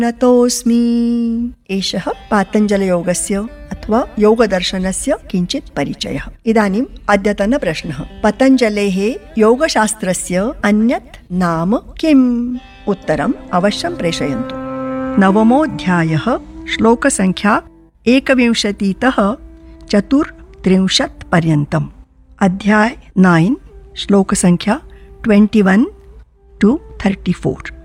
नतोऽस्मि। एषः पातञ्जलयोगस्य अथवा योगदर्शनस्य किञ्चित् परिचयः। इदानीम् अद्यतनप्रश्नः। पतञ्जलेः योगशास्त्रस्य अन्यत् नाम किम्? उत्तरम् अवश्यं प्रेषयन्तु। नवमोऽध्यायः श्लोकसङ्ख्या 21तः 34 पर्यन्तम्। अध्याय 9 श्लोकसङ्ख्या 21 to 34।